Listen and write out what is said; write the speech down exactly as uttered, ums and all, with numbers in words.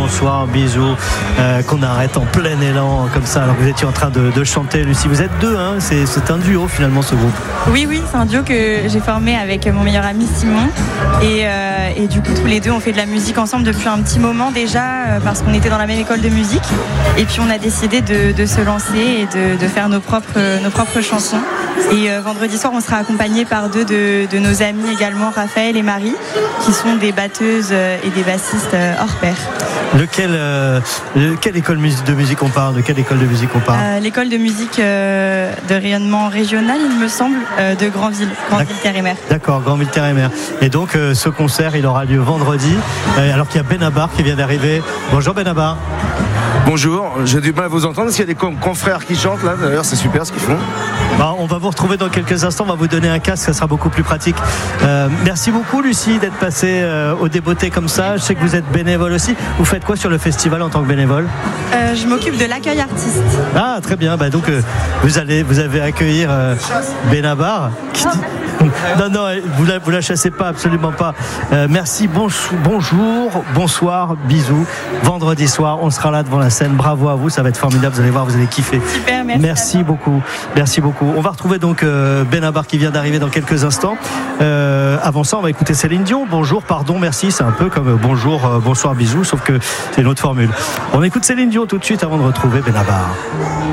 bonsoir, bisous, euh, qu'on arrête en plein élan comme ça alors que vous étiez en train de, de chanter. Lucie, vous êtes deux, hein, c'est, c'est un duo finalement ce groupe. Oui, oui, c'est un duo que j'ai formé avec mon meilleur ami Simon et, euh, et du coup tous les deux on fait de la musique ensemble depuis un petit moment déjà euh, parce qu'on était dans la même école de musique et puis on a décidé de, de se lancer et de, de faire nos propres, nos propres chansons. Et euh, vendredi soir on sera accompagné par deux de, de nos amis également, Raphaël et Marie, qui sont des batteuses et des bassistes hors pair. Lequel, euh, de quelle école de musique on parle De quelle école de musique on parle euh, L'école de musique euh, de rayonnement régional, il me semble, euh, de Granville, Granville-Terre-et-Mer. D'accord, Granville-Terre-et-Mer. Et donc euh, ce concert, il aura lieu vendredi, euh, alors qu'il y a Benabar qui vient d'arriver. Bonjour Benabar. Bonjour, j'ai du mal à vous entendre parce qu'il y a des confrères qui chantent là, d'ailleurs c'est super ce qu'ils font. Bah, on va vous retrouver dans quelques instants, on va vous donner un casque, ça sera beaucoup plus pratique. Euh, merci beaucoup Lucie d'être passée euh, au Débeauté comme ça. Je sais que vous êtes bénévole aussi. Vous faites quoi sur le festival en tant que bénévole ? euh, Je m'occupe de l'accueil artiste. Ah très bien, bah, donc euh, vous, allez, vous avez accueillir euh, Benabar qui dit... Non, non, vous la, vous la chassez pas, absolument pas. Euh, merci, bon, bonjour, bonsoir, bisous. Vendredi soir, on sera là devant la scène. Bravo à vous, ça va être formidable. Vous allez voir, vous allez kiffer. Super, merci. Merci beaucoup, merci beaucoup. On va retrouver donc euh, Benabar qui vient d'arriver dans quelques instants. Euh, avant ça, on va écouter Céline Dion. Bonjour, pardon, merci. C'est un peu comme euh, bonjour, euh, bonsoir, bisous, sauf que c'est une autre formule. On écoute Céline Dion tout de suite avant de retrouver Benabar.